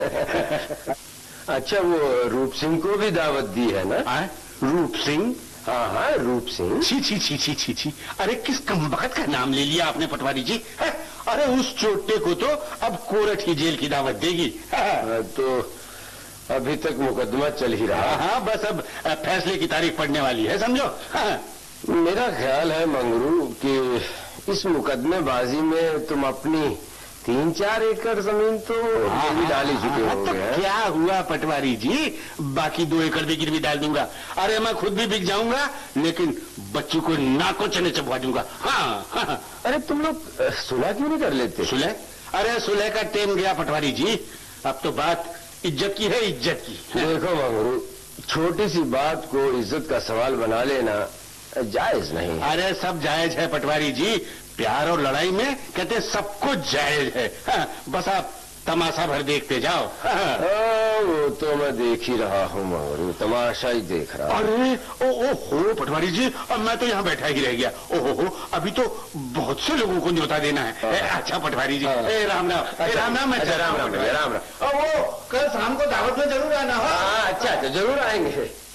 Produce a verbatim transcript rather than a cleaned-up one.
अच्छा, वो रूप सिंह को भी दावत दी है ना? आ? रूप सिंह? हाँ हाँ, रूप सिंह। छी छी छी छी छी छी, अरे किस कमबख्त का नाम ले लिया आपने पटवारी जी? है? अरे उस चोटे को तो अब कोर्ट ही जेल की दावत देगी। तो अभी तक मुकदमा चल ही रहा। हाँ, बस अब फैसले की तारीख पड़ने वाली है, समझो। हाँ। मेरा ख्याल है मंगरू कि इस मुकदमेबाजी में तुम अपनी तीन चार एकड़ जमीन तो गिरवी डाल ही चुके होंगे। तो क्या हुआ पटवारी जी, बाकी दो एकड़ भी गिरवी डाल दूंगा। अरे मैं खुद भी बिक जाऊंगा, लेकिन बच्चों को नाकों चने चबवा दूंगा। हाँ, हाँ। अरे तुम लोग सुलह क्यों नहीं कर लेते? सुलह? अरे सुलह का टेम गया पटवारी जी, अब तो बात इज्जत की है, इज्जत की। देखो मंगरू, छोटी सी बात को इज्जत का सवाल बना लेना जायज नहीं। अरे सब जायज है पटवारी जी, प्यार और लड़ाई में कहते सब कुछ जायज है। हाँ, बस आप तमाशा भर देखते जाओ। हाँ। आ, वो तो मैं देख ही रहा हूँ मंगरू, तमाशा ही देख रहा। अरे ओ ओ हो पटवारी जी, अब मैं तो यहाँ बैठा ही रह गया। ओ हो हो, अभी तो बहुत से लोगों को न्योता देना है। ए, अच्छा पटवारी जी, ए, राम राम। अच्छा, राम राम। अच्छा, राम राम राम राम। वो कल शाम को दावत में जरूर आना। हाँ, अच्छा अच्छा, जरूर आएंगे।